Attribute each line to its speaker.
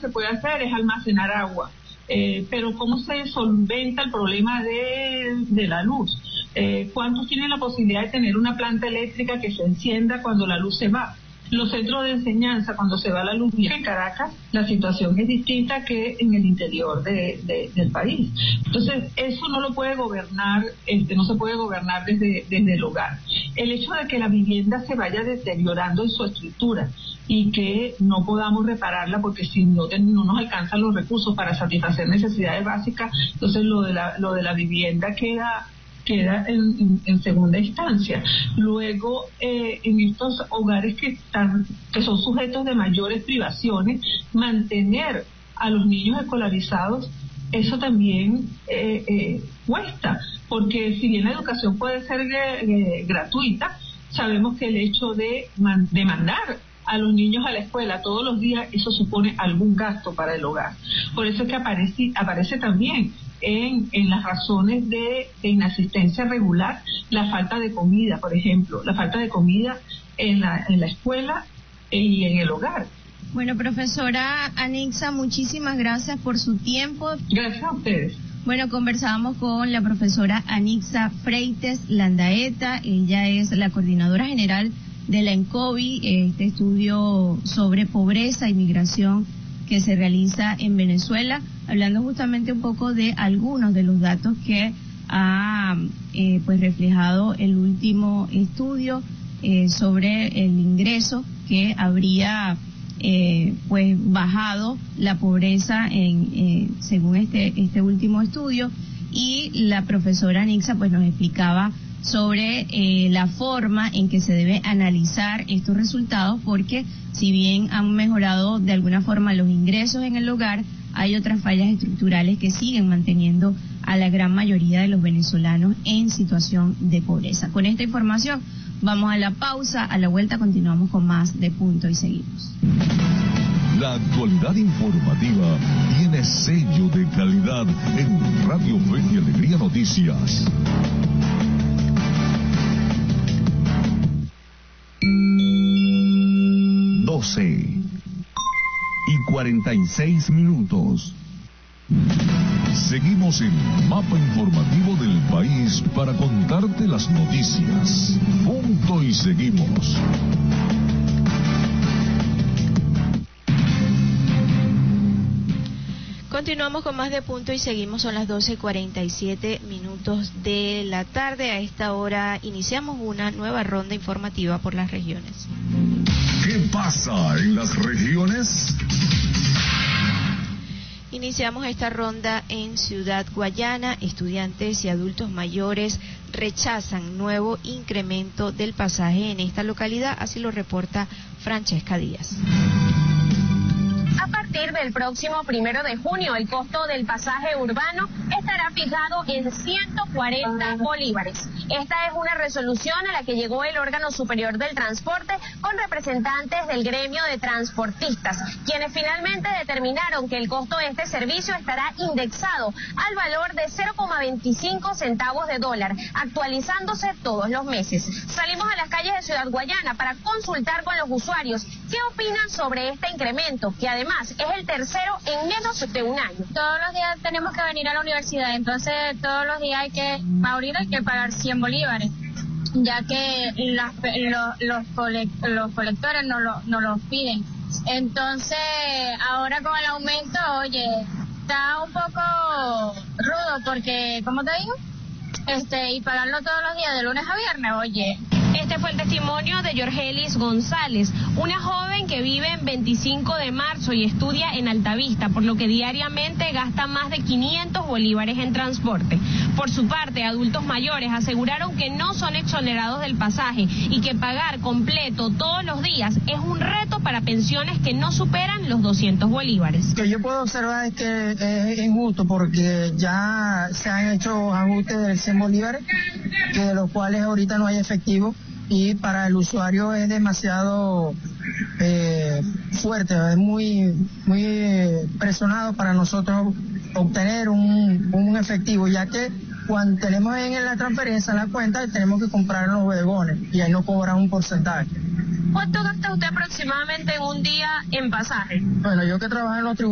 Speaker 1: se puede hacer es almacenar agua. Pero ¿cómo se solventa el problema de la luz? ¿Cuántos tienen la posibilidad de tener una planta eléctrica que se encienda cuando la luz se va? Los centros de enseñanza, cuando se va la luz, en Caracas, la situación es distinta que en el interior del país. Entonces, eso no lo puede gobernar, no se puede gobernar desde el hogar. El hecho de que la vivienda se vaya deteriorando en su estructura y que no podamos repararla porque si no nos alcanzan los recursos para satisfacer necesidades básicas, entonces lo de la vivienda queda en segunda instancia. Luego, en estos hogares que son sujetos de mayores privaciones, mantener a los niños escolarizados, eso también cuesta, porque si bien la educación puede ser gratuita, sabemos que el hecho de mandar a los niños a la escuela todos los días, eso supone algún gasto para el hogar. Por eso es que aparece también en las razones de inasistencia regular la falta de comida, por ejemplo, la falta de comida en la escuela y en el hogar.
Speaker 2: Bueno, profesora Anixa, muchísimas gracias por su tiempo.
Speaker 1: Gracias a ustedes.
Speaker 2: Bueno, conversábamos con la profesora Anixa Freites Landaeta. Ella es la coordinadora general de la ENCOVI, este estudio sobre pobreza y migración que se realiza en Venezuela, hablando justamente un poco de algunos de los datos que ha pues reflejado el último estudio sobre el ingreso que habría pues bajado la pobreza según este último estudio. Y la profesora Anixa pues nos explicaba sobre la forma en que se debe analizar estos resultados, porque si bien han mejorado de alguna forma los ingresos en el hogar, hay otras fallas estructurales que siguen manteniendo a la gran mayoría de los venezolanos en situación de pobreza. Con esta información vamos a la pausa, a la vuelta continuamos con más de Punto y Seguimos.
Speaker 3: La actualidad informativa tiene sello de calidad en Radio Fe y Alegría Noticias. y 46 minutos. Seguimos en Mapa Informativo del País para contarte las noticias. Punto y seguimos.
Speaker 2: Continuamos con más de Punto y Seguimos, son las 12:47 minutos de la tarde. A esta hora iniciamos una nueva ronda informativa por las regiones.
Speaker 3: ¿Qué pasa en las regiones?
Speaker 2: Iniciamos esta ronda en Ciudad Guayana. Estudiantes y adultos mayores rechazan nuevo incremento del pasaje en esta localidad, así lo reporta Francesca Díaz.
Speaker 4: A partir del próximo 1 de junio, el costo del pasaje urbano estará fijado en 140 bolívares. Esta es una resolución a la que llegó el órgano superior del transporte con representantes del gremio de transportistas, quienes finalmente determinaron que el costo de este servicio estará indexado al valor de 0,25 centavos de dólar, actualizándose todos los meses. Salimos a las calles de Ciudad Guayana para consultar con los usuarios qué opinan sobre este incremento, que además es el tercero en menos de un año.
Speaker 5: Todos los días tenemos que venir a la universidad, entonces todos los días hay que pagar 100 bolívares, ya que los colectores no los piden. Entonces, ahora con el aumento, oye, está un poco rudo porque, ¿cómo te digo? Y pagarlo todos los días de lunes a viernes, oye.
Speaker 4: Este fue el testimonio de Yorgelis González, una joven que vive en 25 de marzo y estudia en Altavista, por lo que diariamente gasta más de 500 bolívares en transporte. Por su parte, adultos mayores aseguraron que no son exonerados del pasaje y que pagar completo todos los días es un reto para pensiones que no superan los 200 bolívares.
Speaker 6: Lo que yo puedo observar es que es injusto porque ya se han hecho ajustes de 100 bolívares, de los cuales ahorita no hay efectivo. Y para el usuario es demasiado fuerte, es muy presionado para nosotros obtener un efectivo, ya que cuando tenemos en la transferencia, en la cuenta, tenemos que comprar los bodegones y ahí nos cobran un porcentaje.
Speaker 4: ¿Cuánto gasta usted aproximadamente en un día en pasaje?
Speaker 6: Bueno, yo que trabajo en los tributos